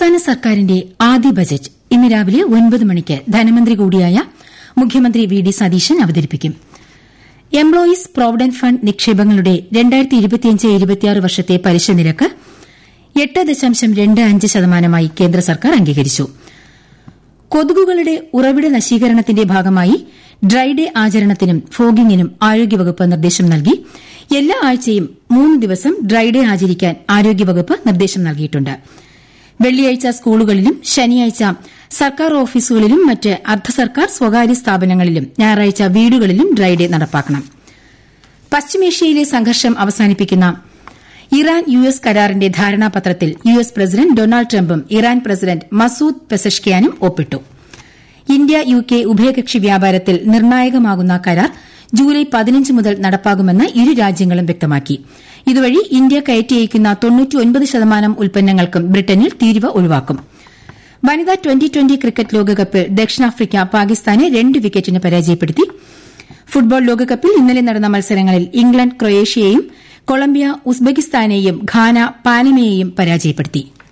സംസ്ഥാന സർക്കാരിന്റെ ആദ്യ ബജറ്റ് ഇന്ന് രാവിലെ 9 മണിക്ക് ധനമന്ത്രി കൂടിയായ മുഖ്യമന്ത്രി വി ഡി സതീശൻ അവതരിപ്പിക്കും. എംപ്ലോയീസ് പ്രൊവിഡന്റ് ഫണ്ട് നിക്ഷേപങ്ങളുടെ 2025-26 വർഷത്തെ പലിശ നിരക്ക് 8.25% കേന്ദ്ര സർക്കാർ അംഗീകരിച്ചു. കൊതുകുകളുടെ ഉറവിട നശീകരണത്തിന്റെ ഭാഗമായി ഡ്രൈ ഡേ ആചരണത്തിനും ഫോഗിംഗിനും ആരോഗ്യവകുപ്പ് നിർദ്ദേശം നൽകി. എല്ലാ ആഴ്ചയും 3 ദിവസം ഡ്രൈ ഡേ ആചരിക്കാൻ ആരോഗ്യവകുപ്പ് നിർദ്ദേശം നൽകിയിട്ടുണ്ട്. വെള്ളിയാഴ്ച സ്കൂളുകളിലും ശനിയാഴ്ച സർക്കാർ ഓഫീസുകളിലും മറ്റ് അർദ്ധ സർക്കാർ സ്വകാര്യ സ്ഥാപനങ്ങളിലും ഞായറാഴ്ച വീടുകളിലും ഡ്രൈ ഡേ നടപ്പാക്കണം. പശ്ചിമേഷ്യയിലെ സംഘർഷം അവസാനിപ്പിക്കുന്ന ഇറാൻ US കരാറിന്റെ ധാരണാപത്രത്തിൽ US പ്രസിഡന്റ് ഡൊണാൾഡ് ട്രംപും ഇറാൻ പ്രസിഡന്റ് മസൂദ് പെസഷ്കിയാനും ഒപ്പിട്ടു. ഇന്ത്യ UK ഉഭയകക്ഷി വ്യാപാരത്തിൽ നിർണായകമാകുന്ന കരാർ ജൂലൈ 15 മുതൽ നടപ്പാകുമെന്ന് ഇരു രാജ്യങ്ങളും വ്യക്തമാക്കി. ഇതുവഴി ഇന്ത്യ കയറ്റി അയക്കുന്ന 99% ഉൽപ്പന്നങ്ങൾക്കും ബ്രിട്ടനിൽ തീരുവ ഒഴിവാക്കും. വനിതാ ട്വന്റി ക്രിക്കറ്റ് ലോകകപ്പിൽ ദക്ഷിണാഫ്രിക്ക പാകിസ്ഥാനെ 2 വിക്കറ്റിന് പരാജയപ്പെടുത്തി. ഫുട്ബോൾ ലോകകപ്പിൽ ഇന്നലെ നടന്ന മത്സരങ്ങളിൽ ഇംഗ്ലണ്ട് ക്രൊയേഷ്യയെയും കൊളംബിയ ഉസ്ബെക്കിസ്ഥാനെയും ഘാന പാനമയെയും പരാജയപ്പെടുത്തി.